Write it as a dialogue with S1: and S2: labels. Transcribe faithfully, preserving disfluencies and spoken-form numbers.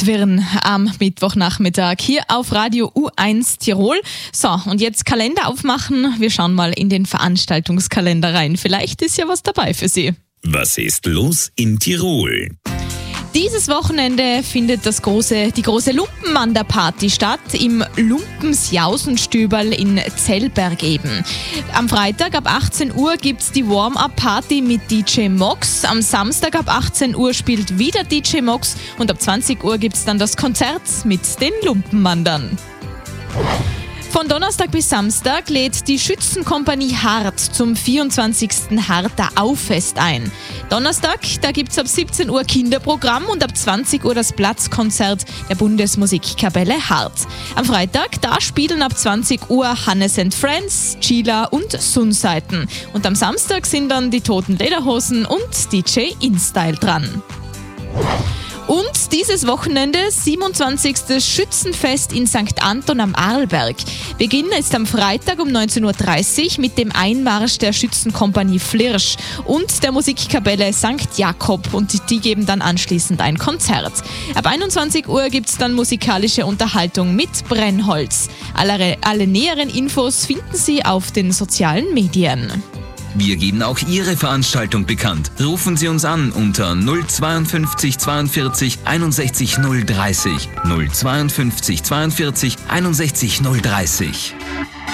S1: Zwirn am Mittwochnachmittag hier auf Radio U eins Tirol. So, und jetzt Kalender aufmachen. Wir schauen mal in den Veranstaltungskalender rein. Vielleicht ist ja was dabei für Sie.
S2: Was ist los in Tirol?
S1: Dieses Wochenende findet das große, die große Lumpenwanderparty statt im Lumpensjausenstüberl in Zellberg eben. Am Freitag ab achtzehn Uhr gibt's die Warm-Up-Party mit D J Mox. Am Samstag ab achtzehn Uhr spielt wieder D J Mox und ab zwanzig Uhr gibt's dann das Konzert mit den Lumpenwandern. Von Donnerstag bis Samstag lädt die Schützenkompanie Hart zum vierundzwanzigsten Harter Auffest ein. Donnerstag, da gibt's ab siebzehn Uhr Kinderprogramm und ab zwanzig Uhr das Platzkonzert der Bundesmusikkapelle Hart. Am Freitag, da spielen ab zwanzig Uhr Hannes and Friends, Chila und Sunseiten. Und am Samstag sind dann die Toten Lederhosen und D J InStyle dran. Und dieses Wochenende siebenundzwanzigste Schützenfest in Sankt Anton am Arlberg. Beginn ist am Freitag um neunzehn Uhr dreißig mit dem Einmarsch der Schützenkompanie Flirsch und der Musikkapelle Sankt Jakob und die geben dann anschließend ein Konzert. Ab einundzwanzig Uhr gibt es dann musikalische Unterhaltung mit Brennholz. Alle, alle näheren Infos finden Sie auf den sozialen Medien.
S3: Wir geben auch Ihre Veranstaltung bekannt. Rufen Sie uns an unter null zweiundfünfzig zweiundvierzig einundsechzig null dreißig. null zweiundfünfzig zweiundvierzig einundsechzig null dreißig.